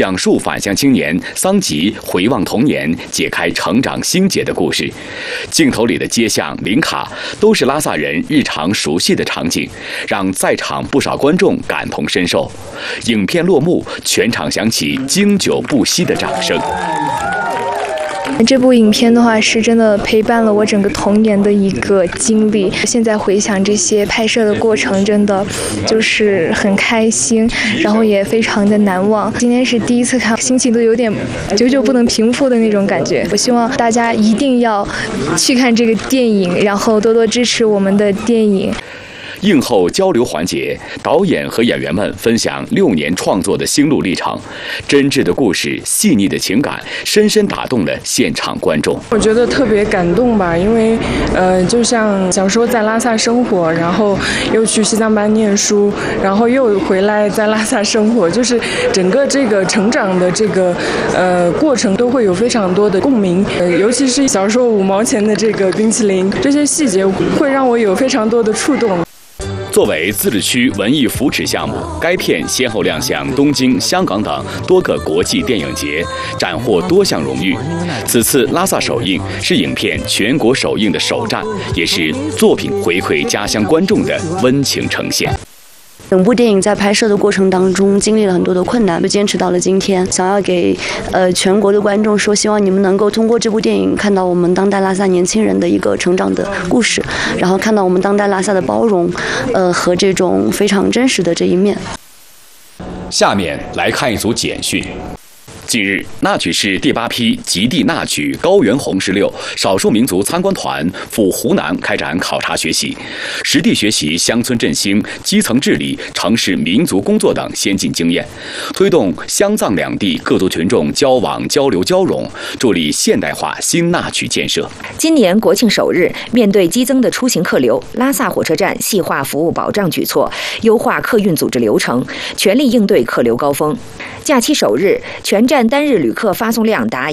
讲述返乡青年桑吉回望童年、解开成长心结的故事。镜头里的街巷、林卡都是拉萨人日常熟悉的场景，让在场不少观众感同身受。影片落幕，全场响起经久不息的掌声。 这部影片的话是真的陪伴了我整个童年的一个经历，现在回想这些拍摄的过程，真的就是很开心，然后也非常的难忘。今天是第一次看，心情都有点久久不能平复的那种感觉。我希望大家一定要去看这个电影，然后多多支持我们的电影。 映后交流环节，导演和演员们分享6年创作的心路历程，真挚的故事、细腻的情感，深深打动了现场观众。 我觉得特别感动吧，因为就像小时候在拉萨生活，然后又去西藏班念书，然后又回来在拉萨生活，就是整个这个成长的这个过程都会有非常多的共鸣。尤其是小时候5毛钱的这个冰淇淋，这些细节会让我有非常多的触动。 作为自治区文艺扶持项目，该片先后亮相东京、香港等多个国际电影节，斩获多项荣誉。此次拉萨首映是影片全国首映的首站，也是作品回馈家乡观众的温情呈现。 整部电影在拍摄的过程当中经历了很多的困难，就坚持到了今天。想要给全国的观众说，希望你们能够通过这部电影看到我们当代拉萨年轻人的一个成长的故事，然后看到我们当代拉萨的包容，和这种非常真实的这一面。 下面来看一组简讯。近日，那曲市第8批极地那曲高原红石榴少数民族参观团赴湖南开展考察学习，实地学习乡村振兴、基层治理、城市民族工作等先进经验，推动湘藏两地各族群众交往交流交融，助力现代化新那曲建设。 今年国庆首日，面对激增的出行客流，拉萨火车站细化服务保障举措，优化客运组织流程，全力应对客流高峰。假期首日，全站单日旅客发送量达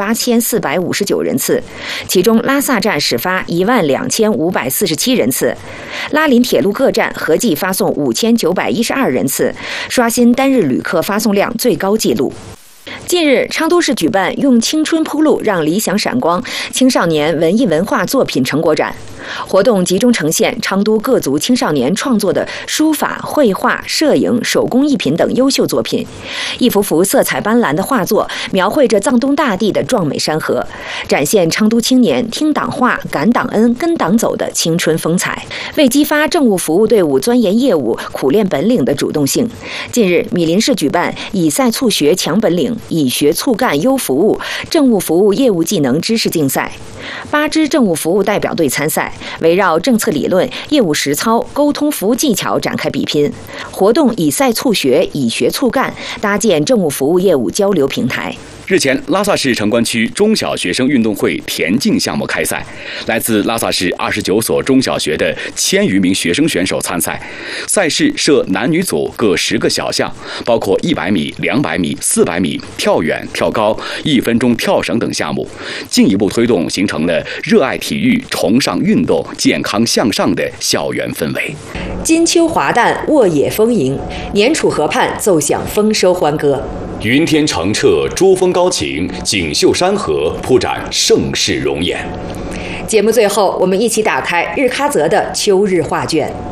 18459人次，其中拉萨站始发12547人次，拉林铁路各站合计发送5912人次，刷新单日旅客发送量最高纪录。近日，昌都市举办用青春铺路让理想闪光青少年文艺文化作品成果展，活动集中呈现昌都各族青少年创作的书法、绘画、摄影、手工艺品等优秀作品。一幅幅色彩斑斓的画作描绘着藏东大地的壮美山河，展现昌都青年听党话、感党恩、跟党走的青春风采，为激发政务服务队伍钻研业务、苦练本领的主动性。近日，米林市举办以赛促学强本领，以学促干优服务政务服务业务技能知识竞赛，8支政务服务代表队参赛，围绕政策理论、业务实操、沟通服务技巧展开比拼。活动以赛促学，以学促干，搭建政务服务业务交流平台。 日前，拉萨市城关区中小学生运动会田径项目开赛，来自拉萨市29所中小学的1000余名学生选手参赛。赛事设男女组各10个小项，包括100米、200米、400米、跳远、跳高、1分钟跳绳等项目，进一步推动形成了热爱体育、崇尚运动、健康向上的校园氛围。 金秋华诞，沃野丰盈，年楚河畔奏响丰收欢歌。 云天澄澈，珠峰高擎，锦绣山河铺展盛世容颜。 节目最后，我们一起打开日喀则的秋日画卷。